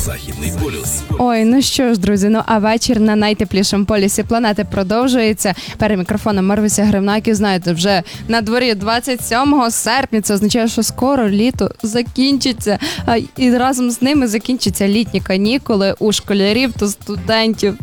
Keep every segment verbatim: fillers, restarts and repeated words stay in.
Західний полюс. Ой, ну що ж, друзі, ну а вечір на найтеплішому полюсі планети продовжується. Перед мікрофоном Марвися Гривнаків, знаєте, вже на дворі двадцять сьомого серпня. Це означає, що скоро літо закінчиться. А, і разом з ними закінчаться літні канікули у школярів та студентів.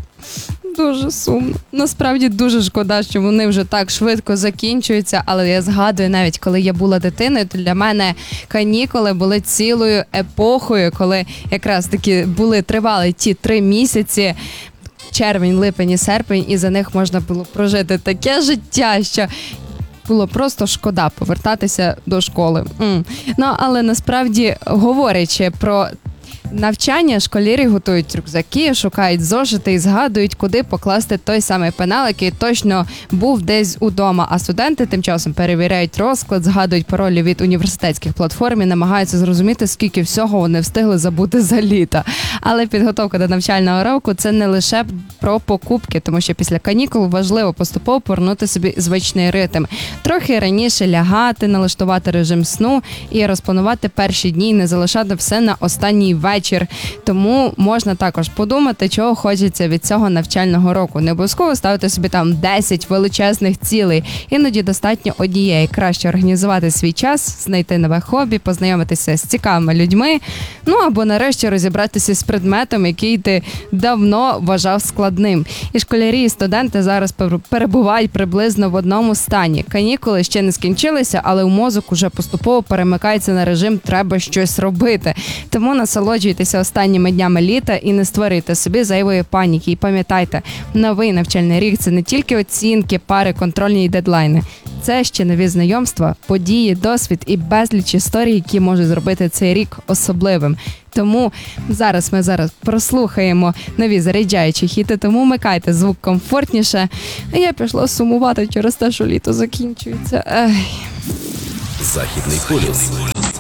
Дуже сумно. Насправді дуже шкода, що вони вже так швидко закінчуються, але я згадую, навіть коли я була дитиною, то для мене канікули були цілою епохою, коли якраз таки були тривали ті три місяці, червень, липень і серпень, і за них можна було прожити таке життя, що було просто шкода повертатися до школи. М. Ну, але насправді, говорячи про навчання, школярі готують рюкзаки, шукають зошити і згадують, куди покласти той самий пенал, який точно був десь удома. А студенти тим часом перевіряють розклад, згадують паролі від університетських платформ і намагаються зрозуміти, скільки всього вони встигли забути за літо. Але підготовка до навчального року – це не лише про покупки, тому що після канікул важливо поступово повернути собі звичний ритм. Трохи раніше лягати, налаштувати режим сну і розпланувати перші дні, і не залишати все на останній вечір. Тому можна також подумати, чого хочеться від цього навчального року. Не обов'язково ставити собі там десять величезних цілей. Іноді достатньо однієї. Краще організувати свій час, знайти нове хобі, познайомитися з цікавими людьми, ну або нарешті розібратися з предметом, який ти давно вважав складним. І школярі, і студенти зараз перебувають приблизно в одному стані. Канікули ще не скінчилися, але у мозок уже поступово перемикається на режим «треба щось робити». Тому насолоджуйтеся останніми днями літа і не створюйте собі зайвої паніки. І пам'ятайте, новий навчальний рік – це не тільки оцінки, пари, контрольні і дедлайни. Це ще нові знайомства, події, досвід і безліч історій, які можуть зробити цей рік особливим. Тому зараз ми зараз прослухаємо нові заряджаючі хіти, тому вмикайте звук комфортніше. А я пішла сумувати через те, що літо закінчується. Ех. Західний полюс.